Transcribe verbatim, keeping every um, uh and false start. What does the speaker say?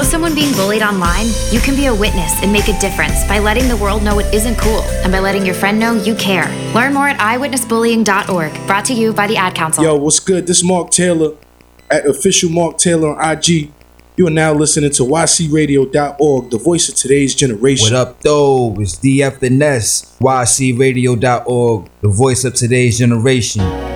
someone being bullied online? You can be a witness and make a difference by letting the world know it isn't cool and by letting your friend know you care. Learn more at i witness bullying dot org. Brought to you by the Ad Council. Yo, what's good? This is Mark Taylor at official Mark Taylor on I G. You are now listening to y c radio dot org, the voice of today's generation. What up, though? It's D F the Nest, y c radio dot org, the voice of today's generation.